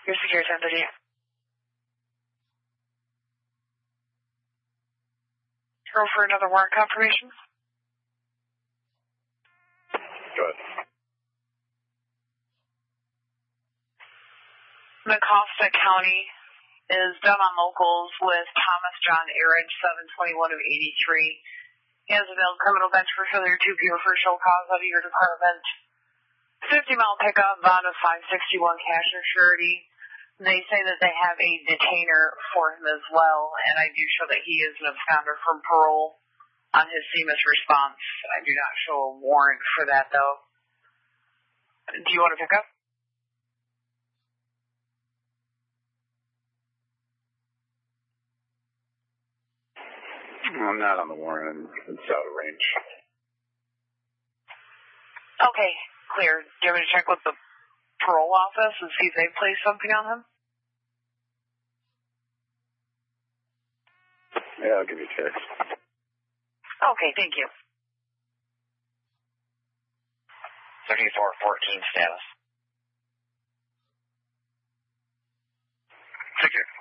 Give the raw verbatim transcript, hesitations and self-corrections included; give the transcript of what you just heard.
Your security ten thirty. Go for another warrant confirmation. Go ahead. Mecosta County is done on locals with Thomas John Arridge, seven twenty-one of eighty-three. He has a valid criminal bench for failure to appear for show cause out of your department. fifty mile pickup, bond of five sixty-one cash or surety. They say that they have a detainer for him as well, and I do show that he is an absconder from parole on his C M I S response. I do not show a warrant for that, though. Do you want to pick up? I'm not on the warrant. It's out of range. Okay, clear. Do you want me to check with the parole office and see if they placed something on him? Yeah, I'll give you a text. Okay, thank you. thirty-four fourteen status. Take care.